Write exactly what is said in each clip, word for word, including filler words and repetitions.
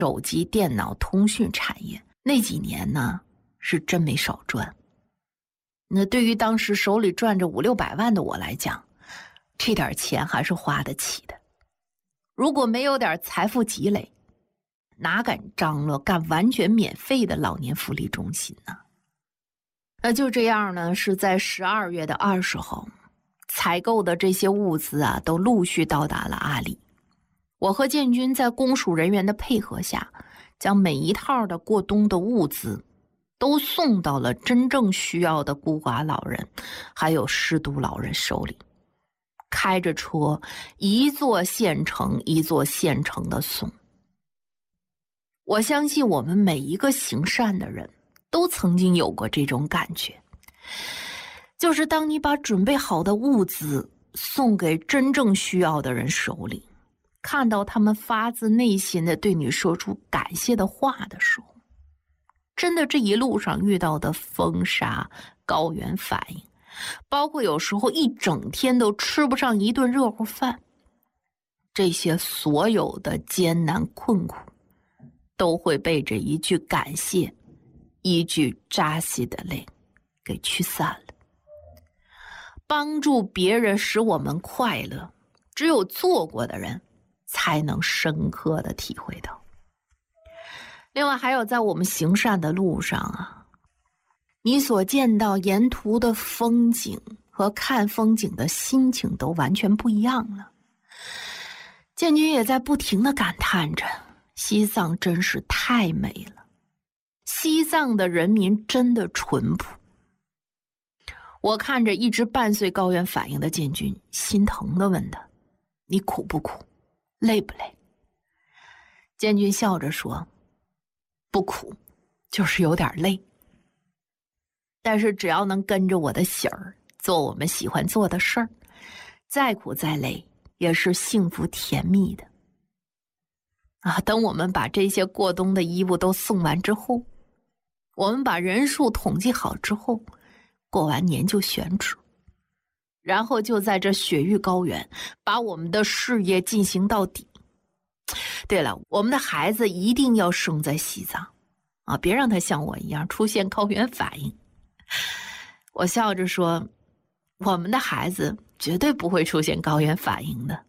手机、电脑、通讯产业，那几年呢是真没少赚。那对于当时手里赚着五六百万的我来讲，这点钱还是花得起的。如果没有点财富积累，哪敢张罗干完全免费的老年福利中心呢？那就这样呢，是在十二月的二十号，采购的这些物资啊，都陆续到达了阿里。我和建军在公署人员的配合下，将每一套的过冬的物资都送到了真正需要的孤寡老人还有失独老人手里。开着车一座县城一座县城的送。我相信我们每一个行善的人都曾经有过这种感觉，就是当你把准备好的物资送给真正需要的人手里，看到他们发自内心的对你说出感谢的话的时候，真的这一路上遇到的风沙、高原反应，包括有时候一整天都吃不上一顿热乎饭，这些所有的艰难困苦都会被这一句感谢、一句扎心的泪给驱散了。帮助别人使我们快乐，只有做过的人才能深刻的体会到。另外还有在我们行善的路上啊，你所见到沿途的风景和看风景的心情都完全不一样了。建军也在不停地感叹着，西藏真是太美了，西藏的人民真的淳朴。我看着一直伴随高原反应的建军，心疼地问他，你苦不苦，累不累？建军笑着说，不苦，就是有点累。但是只要能跟着我的喜儿做我们喜欢做的事儿，再苦再累也是幸福甜蜜的。啊，等我们把这些过冬的衣物都送完之后，我们把人数统计好之后，过完年就选址，然后就在这雪域高原把我们的事业进行到底。对了，我们的孩子一定要生在西藏啊，别让他像我一样出现高原反应。我笑着说，我们的孩子绝对不会出现高原反应的。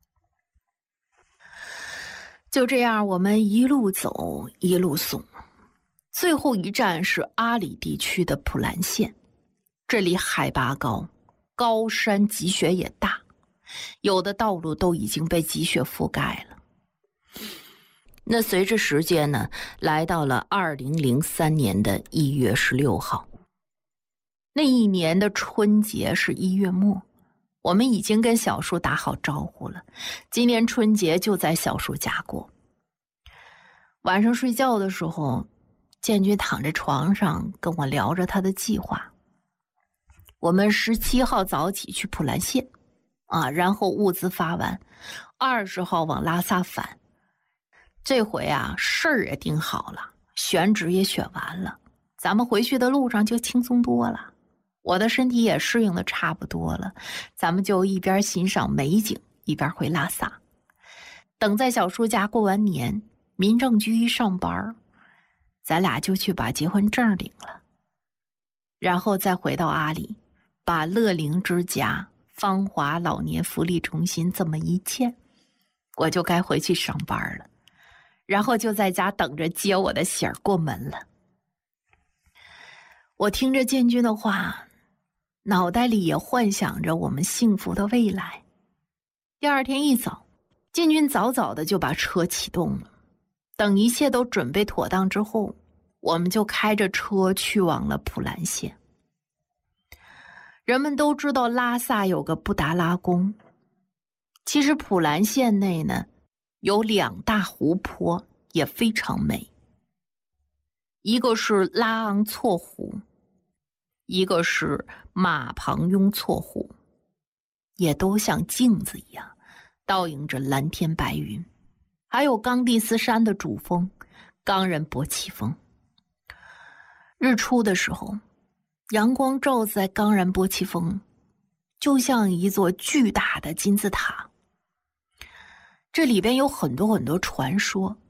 就这样，我们一路走一路送，最后一站是阿里地区的普兰县。这里海拔高，高山积雪也大，有的道路都已经被积雪覆盖了。那随着时间呢，来到了二零零三年的一月十六号。那一年的春节是一月末，我们已经跟小树打好招呼了，今年春节就在小树家过。晚上睡觉的时候，建军躺在床上跟我聊着他的计划。我们十七号早起去普兰县啊，然后物资发完，二十号往拉萨返。这回啊，事儿也定好了，选址也选完了，咱们回去的路上就轻松多了。我的身体也适应的差不多了，咱们就一边欣赏美景，一边回拉萨。等在小叔家过完年，民政局一上班，咱俩就去把结婚证领了，然后再回到阿里，把乐龄之家、芳华老年福利中心这么一建，我就该回去上班了，然后就在家等着接我的喜儿过门了。我听着建军的话，脑袋里也幻想着我们幸福的未来。第二天一早，建军早早的就把车启动了。等一切都准备妥当之后，我们就开着车去往了普兰县。人们都知道拉萨有个布达拉宫，其实普兰县内呢有两大湖泊也非常美，一个是拉昂措湖，一个是马旁雍措湖，也都像镜子一样倒映着蓝天白云。还有冈蒂斯山的主峰冈仁波齐峰，日出的时候，阳光照在冈仁波齐峰，就像一座巨大的金字塔。这里边有很多很多传说，